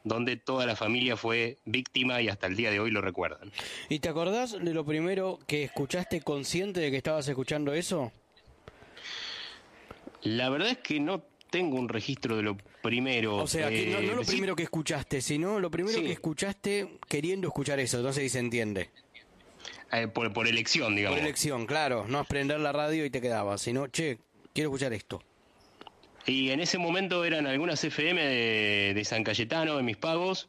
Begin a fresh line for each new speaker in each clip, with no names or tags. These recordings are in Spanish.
donde toda la familia fue víctima y hasta el día de hoy lo recuerdan.
¿Y te acordás de lo primero que escuchaste consciente de que estabas escuchando eso?
La verdad es que no tengo un registro de lo primero.
O sea, que no lo
sí,
primero que escuchaste, sino lo primero
sí,
que escuchaste queriendo escuchar eso, no sé si se entiende.
por elección, digamos.
Por elección, claro, no es prender la radio y te quedabas, sino, che, quiero escuchar esto.
Y en ese momento eran algunas FM de San Cayetano, de Mis Pagos,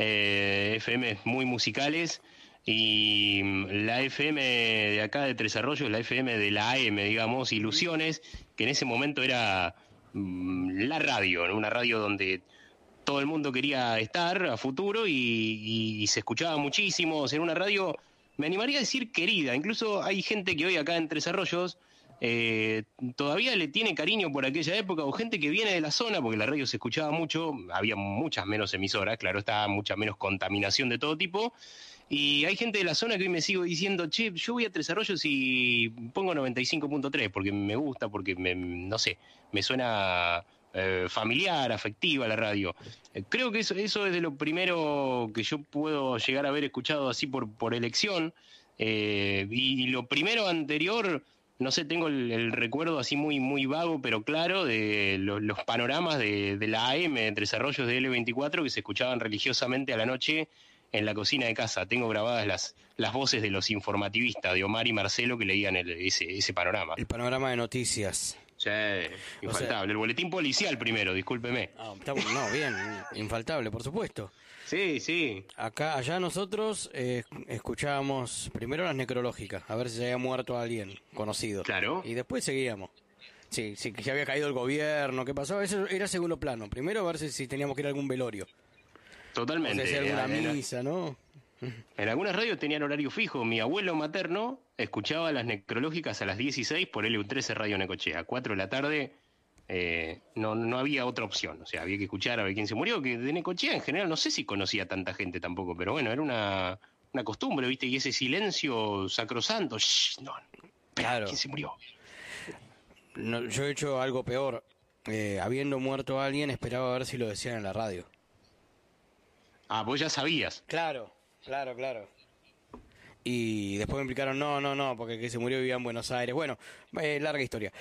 FM muy musicales, y la FM de acá de Tres Arroyos, la FM de la AM, digamos, Ilusiones, que en ese momento era la radio, ¿no? Una radio donde todo el mundo quería estar a futuro y se escuchaba muchísimo. O sea, era una radio, me animaría a decir querida. Incluso hay gente que hoy acá en Tres Arroyos todavía le tiene cariño por aquella época, o gente que viene de la zona, porque la radio se escuchaba mucho, había muchas menos emisoras, claro, estaba mucha menos contaminación de todo tipo, y hay gente de la zona que hoy me sigo diciendo, che, yo voy a Tres Arroyos y pongo 95.3 porque me gusta, porque no sé, me suena familiar, afectiva la radio. Creo que eso es de lo primero que yo puedo llegar a haber escuchado así por elección, y lo primero anterior, no sé, tengo el recuerdo así muy, muy vago, pero claro, de los panoramas de la AM de Tres Arroyos de L24 que se escuchaban religiosamente a la noche en la cocina de casa. Tengo grabadas las voces de los informativistas, de Omar y Marcelo, que leían ese panorama.
El panorama de noticias.
Sí, infaltable. El boletín policial primero, discúlpeme.
No, bien, infaltable, por supuesto.
Sí, sí.
Allá nosotros escuchábamos primero las necrológicas, a ver si se había muerto alguien conocido.
Claro.
Y después seguíamos. Sí, que se había caído el gobierno, qué pasaba, eso era segundo plano. Primero a ver si teníamos que ir a algún velorio.
Totalmente.
O sea, si alguna misa, ¿no?
En algunas radios tenían horario fijo. Mi abuelo materno escuchaba las necrológicas a las 16 por LU13 Radio Necochea. 4 de la tarde no había otra opción. O sea, había que escuchar a ver quién se murió. Que de Necochea en general no sé si conocía tanta gente tampoco, pero bueno, era una costumbre, ¿viste? Y ese silencio sacrosanto. Shh, no,
claro.
¿Quién se murió?
No, yo he hecho algo peor. Habiendo muerto alguien, esperaba a ver si lo decían en la radio.
Ah, vos ya sabías.
Claro. Y después me explicaron, no, porque el que se murió vivía en Buenos Aires. Bueno, larga historia.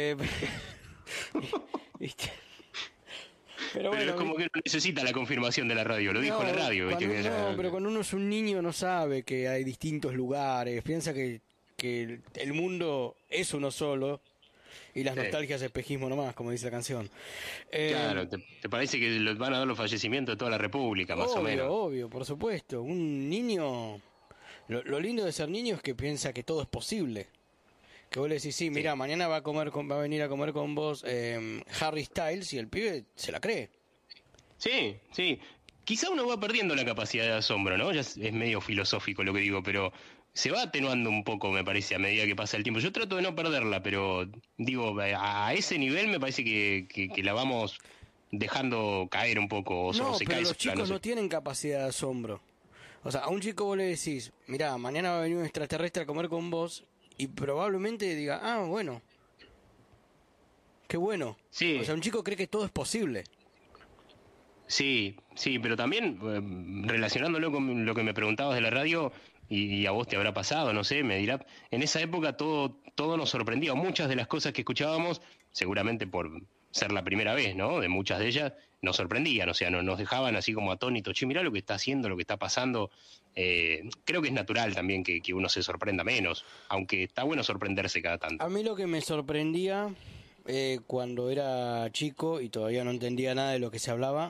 ¿Viste? Pero bueno,
es como que no necesita la confirmación de la radio, lo dijo la radio. ¿Viste?
Pero cuando uno es un niño no sabe que hay distintos lugares, piensa que el mundo es uno solo. Y las nostalgias espejismo nomás, como dice la canción.
Claro, ¿te parece que van a dar los fallecimientos de toda la República, más o menos?
Obvio, por supuesto. Un niño... Lo lindo de ser niño es que piensa que todo es posible. Que vos le decís, sí, mira, mañana va a venir a comer con vos Harry Styles, y el pibe se la cree.
Sí. Quizá uno va perdiendo la capacidad de asombro, ¿no? Ya es medio filosófico lo que digo, pero... se va atenuando un poco, me parece, a medida que pasa el tiempo. Yo trato de no perderla, pero digo, a ese nivel me parece que la vamos dejando caer un poco.
Pero los chicos no tienen capacidad de asombro. O sea, a un chico vos le decís, mirá, mañana va a venir un extraterrestre a comer con vos, y probablemente diga, bueno, qué bueno.
Sí.
O sea, un chico cree que todo es posible.
Sí, pero también relacionándolo con lo que me preguntabas de la radio, y a vos te habrá pasado, no sé, me dirá, en esa época todo nos sorprendía, muchas de las cosas que escuchábamos, seguramente por ser la primera vez, ¿no? De muchas de ellas, nos sorprendían, o sea, nos dejaban así como atónitos, che, mirá lo que está haciendo, lo que está pasando. Creo que es natural también que uno se sorprenda menos, aunque está bueno sorprenderse cada tanto.
A mí lo que me sorprendía cuando era chico y todavía no entendía nada de lo que se hablaba,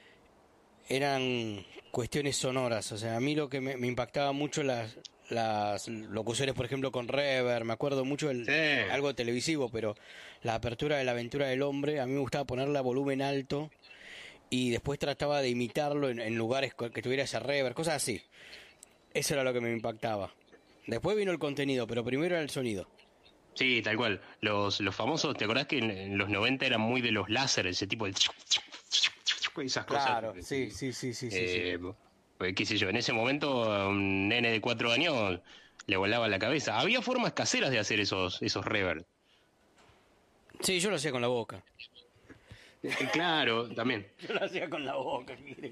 eran cuestiones sonoras. O sea, a mí lo que me impactaba mucho las locuciones, por ejemplo, con reverb. Me acuerdo mucho algo televisivo, pero la apertura de La Aventura del Hombre, a mí me gustaba ponerla a volumen alto y después trataba de imitarlo en lugares que tuviera ese reverb, cosas así. Eso era lo que me impactaba. Después vino el contenido, pero primero era el sonido.
Sí, tal cual. Los famosos, ¿te acordás que en los 90 eran muy de los láser, ese tipo de... esas cosas?
Claro, sí.
Pues, qué sé yo, en ese momento a un nene de 4 años le volaba la cabeza. Había formas caseras de hacer esos reverb.
Sí, yo lo hacía con la boca.
Claro, también.
Yo lo hacía con la boca.